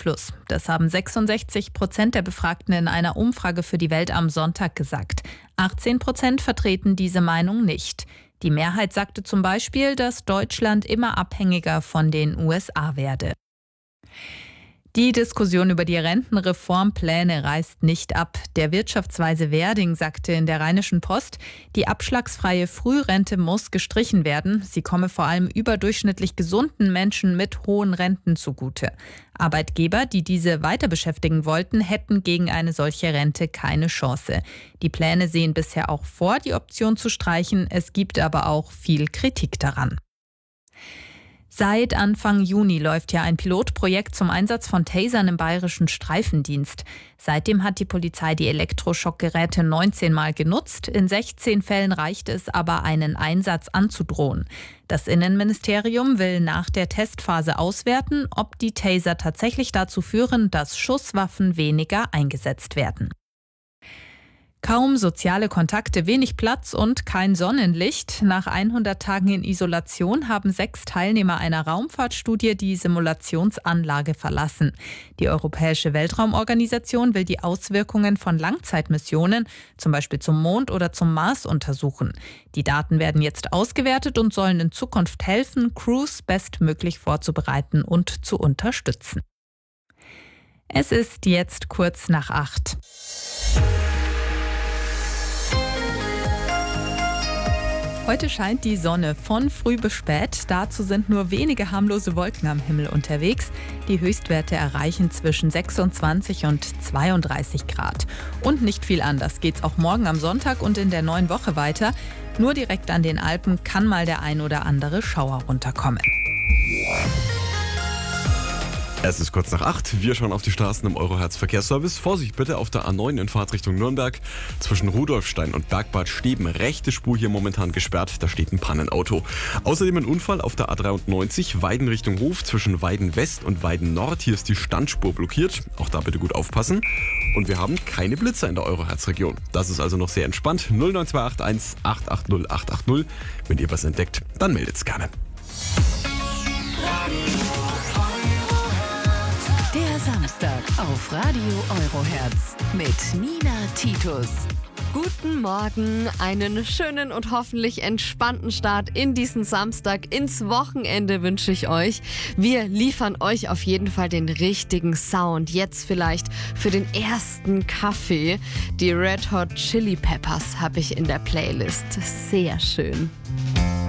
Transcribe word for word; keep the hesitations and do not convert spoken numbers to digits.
Einfluss. Das haben sechsundsechzig Prozent der Befragten in einer Umfrage für die Welt am Sonntag gesagt. achtzehn Prozent vertreten diese Meinung nicht. Die Mehrheit sagte zum Beispiel, dass Deutschland immer abhängiger von den U S A werde. Die Diskussion über die Rentenreformpläne reißt nicht ab. Der Wirtschaftsweise Werding sagte in der Rheinischen Post, die abschlagsfreie Frührente muss gestrichen werden. Sie komme vor allem überdurchschnittlich gesunden Menschen mit hohen Renten zugute. Arbeitgeber, die diese weiter beschäftigen wollten, hätten gegen eine solche Rente keine Chance. Die Pläne sehen bisher auch vor, die Option zu streichen. Es gibt aber auch viel Kritik daran. Seit Anfang Juni läuft ja ein Pilotprojekt zum Einsatz von Tasern im bayerischen Streifendienst. Seitdem hat die Polizei die Elektroschockgeräte neunzehn Mal genutzt. In sechzehn Fällen reicht es aber, einen Einsatz anzudrohen. Das Innenministerium will nach der Testphase auswerten, ob die Taser tatsächlich dazu führen, dass Schusswaffen weniger eingesetzt werden. Kaum soziale Kontakte, wenig Platz und kein Sonnenlicht. Nach hundert Tagen in Isolation haben sechs Teilnehmer einer Raumfahrtstudie die Simulationsanlage verlassen. Die Europäische Weltraumorganisation will die Auswirkungen von Langzeitmissionen, zum Beispiel zum Mond oder zum Mars, untersuchen. Die Daten werden jetzt ausgewertet und sollen in Zukunft helfen, Crews bestmöglich vorzubereiten und zu unterstützen. Es ist jetzt kurz nach acht. Heute scheint die Sonne von früh bis spät. Dazu sind nur wenige harmlose Wolken am Himmel unterwegs. Die Höchstwerte erreichen zwischen sechsundzwanzig und zweiunddreißig Grad. Und nicht viel anders geht's auch morgen am Sonntag und in der neuen Woche weiter. Nur direkt an den Alpen kann mal der ein oder andere Schauer runterkommen. Es ist kurz nach acht. Wir schauen auf die Straßen im Eurohertz Verkehrsservice. Vorsicht bitte auf der A neun in Fahrtrichtung Nürnberg. Zwischen Rudolfstein und Bergbad Steben. Rechte Spur hier momentan gesperrt. Da steht ein Pannenauto. Außerdem ein Unfall auf der A dreiundneunzig Weiden Richtung Hof. Zwischen Weiden West und Weiden Nord. Hier ist die Standspur blockiert. Auch da bitte gut aufpassen. Und wir haben keine Blitzer in der Eurohertz-Region. Das ist also noch sehr entspannt. null neun zwei acht eins acht acht null acht acht null. Wenn ihr was entdeckt, dann meldet's gerne. Samstag auf Radio Eurohertz mit Nina Titus. Guten Morgen, einen schönen und hoffentlich entspannten Start in diesen Samstag, ins Wochenende wünsche ich euch. Wir liefern euch auf jeden Fall den richtigen Sound. Jetzt vielleicht für den ersten Kaffee. Die Red Hot Chili Peppers habe ich in der Playlist. Sehr schön.